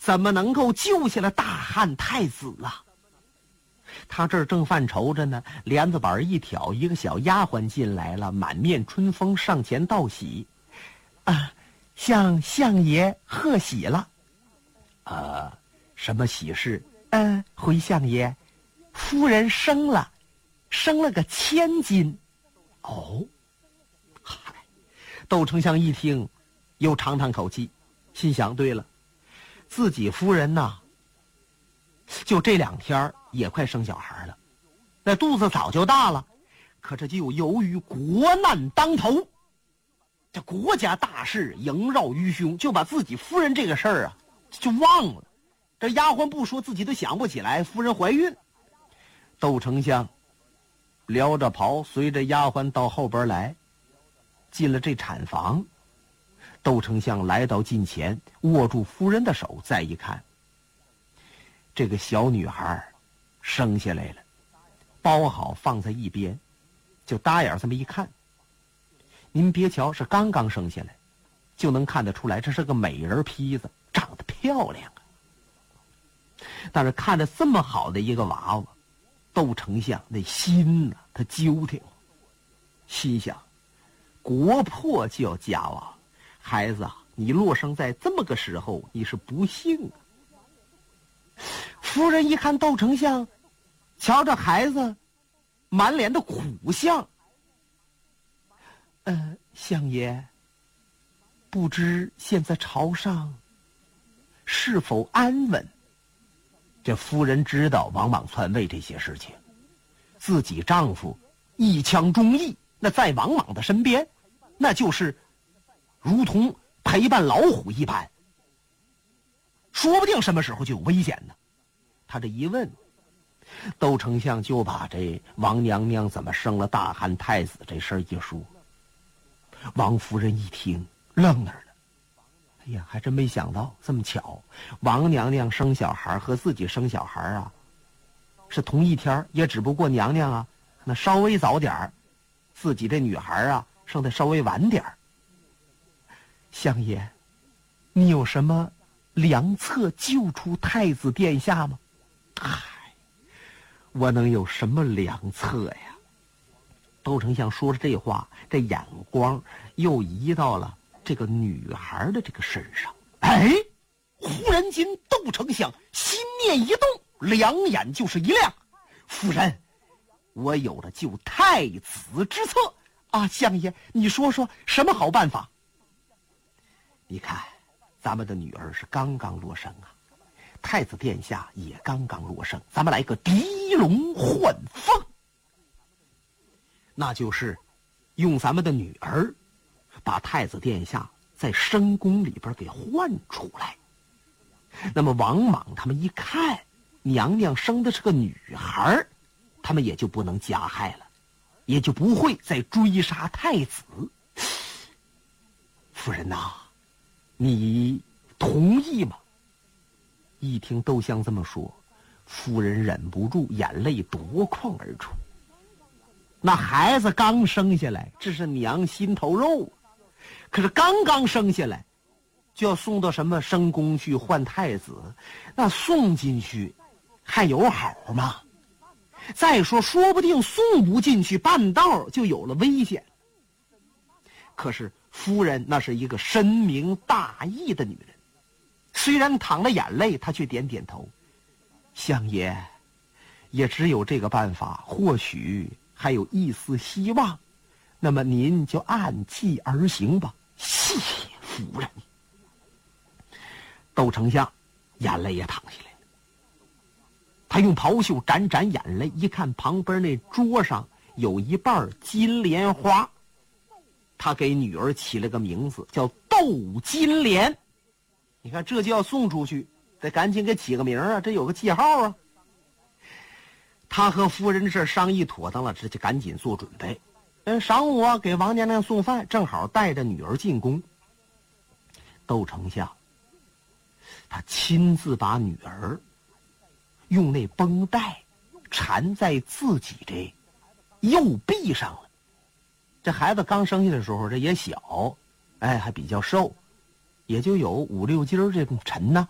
怎么能够救下了大汉太子啊？他这儿正犯愁着呢，帘子板一挑，一个小丫鬟进来了，满面春风，上前道喜：“向相爷贺喜了。”什么喜事？回相爷，夫人生了个千金。哦，嗨！窦丞相一听，又长叹口气，心想：对了，自己夫人呐，就这2天也快生小孩了，那肚子早就大了，可这就由于国难当头，这国家大事萦绕于胸，就把自己夫人这个事儿啊就忘了。这丫鬟不说，自己都想不起来夫人怀孕。窦丞相撩着袍，随着丫鬟到后边来，进了这产房。窦丞相来到近前，握住夫人的手，再一看，这个小女孩生下来了，包好放在一边，就搭眼这么一看，您别瞧是刚刚生下来，就能看得出来这是个美人坯子，长得漂亮啊。但是看着这么好的一个娃娃，窦丞相那心呢，他揪挺，心想：国破就要家亡，孩子啊，你落生在这么个时候，你是不幸啊。夫人一看窦丞相，瞧着孩子，满脸的苦相。相爷，不知现在朝上是否安稳？这夫人知道王莽篡位这些事情，自己丈夫一腔忠义，那在王莽的身边，那就是如同陪伴老虎一般，说不定什么时候就有危险呢。他这一问，窦丞相就把这王娘娘怎么生了大汉太子这事儿一说。王夫人一听愣那儿了，哎呀，还真没想到这么巧，王娘娘生小孩和自己生小孩啊是同一天，也只不过娘娘啊那稍微早点儿，自己这女孩啊生得稍微晚点儿。相爷，你有什么良策救出太子殿下吗？嗨，我能有什么良策呀？窦丞相说着这话，这眼光又移到了这个女孩的这个身上。忽然间窦丞相心念一动，两眼就是一亮。夫人，我有了救太子之策啊！相爷，你说说什么好办法？你看咱们的女儿是刚刚落生啊，太子殿下也刚刚落生，咱们来个狄龙换凤，那就是用咱们的女儿把太子殿下在深宫里边给换出来。那么王莽他们一看娘娘生的是个女孩，他们也就不能加害了，也就不会再追杀太子。夫人呐，你同意吗？一听窦相这么说，夫人忍不住眼泪夺眶而出。那孩子刚生下来，这是娘心头肉，可是刚刚生下来就要送到什么深宫去换太子，那送进去还有好吗？再说说不定送不进去，半道就有了危险。可是夫人那是一个深明大义的女人，虽然淌了眼泪，她却点点头。相爷，也只有这个办法，或许还有一丝希望，那么您就按计而行吧。谢谢夫人。窦丞相眼泪也淌下来了，他用袍袖沾沾眼泪，一看旁边那桌上有一瓣金莲花，他给女儿起了个名字叫窦金莲。你看这就要送出去，得赶紧给起个名啊，这有个记号啊。他和夫人这商议妥当了，这就赶紧做准备。晌午啊，给王娘娘送饭，正好带着女儿进宫。窦丞相他亲自把女儿用那绷带缠在自己这右臂上了。这孩子刚生下的时候，这也小，还比较瘦，也就有5、6斤这种沉呢。